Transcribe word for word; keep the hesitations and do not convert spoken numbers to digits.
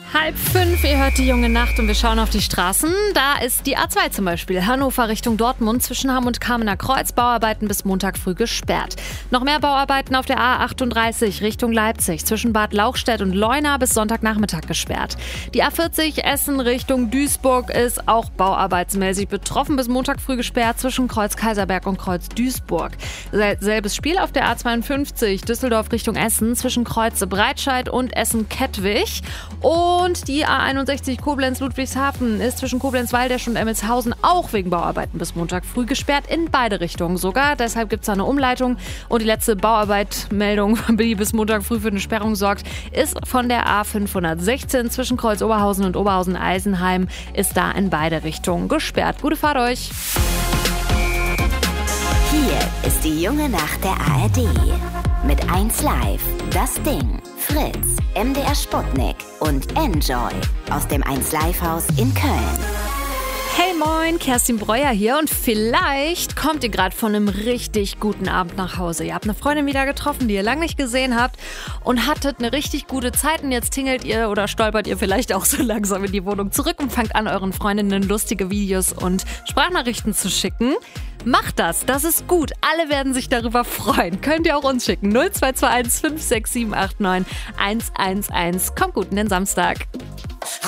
Halb fünf, ihr hört die junge Nacht und wir schauen auf die Straßen. Da ist die A zwei zum Beispiel, Hannover Richtung Dortmund, zwischen Hamm und Kamener Kreuz, Bauarbeiten bis Montag früh gesperrt. Noch mehr Bauarbeiten auf der A achtunddreißig Richtung Leipzig, zwischen Bad Lauchstädt und Leuna bis Sonntagnachmittag gesperrt. Die A vierzig Essen Richtung Duisburg ist auch bauarbeitsmäßig betroffen, bis Montag früh gesperrt, zwischen Kreuz Kaiserberg und Kreuz Duisburg. Selbes Spiel auf der A zweiundfünfzig Düsseldorf Richtung Essen, zwischen Kreuz Breitscheid und Essen-Kettwig. Und die A einundsechzig Koblenz-Ludwigshafen ist zwischen Koblenz-Waldesch und Emmelshausen auch wegen Bauarbeiten bis Montag früh gesperrt, in beide Richtungen sogar. Deshalb gibt es da eine Umleitung. Und die letzte Bauarbeitmeldung, die bis Montag früh für eine Sperrung sorgt, ist von der A fünfhundertsechzehn zwischen Kreuz Oberhausen und Oberhausen-Eisenheim, ist da in beide Richtungen gesperrt. Gute Fahrt euch! Hier ist die junge Nacht der A R D. Mit eins Live, das Ding, Fritz, M D R Sputnik und Enjoy aus dem eins Live Haus in Köln. Hey moin, Kerstin Breuer hier und vielleicht kommt ihr gerade von einem richtig guten Abend nach Hause. Ihr habt eine Freundin wieder getroffen, die ihr lange nicht gesehen habt und hattet eine richtig gute Zeit und jetzt tingelt ihr oder stolpert ihr vielleicht auch so langsam in die Wohnung zurück und fangt an, euren Freundinnen lustige Videos und Sprachnachrichten zu schicken. Macht das, das ist gut. Alle werden sich darüber freuen. Könnt ihr auch uns schicken. null zwei zwei eins fünf sechs sieben acht neun eins eins eins. Kommt gut in den Samstag.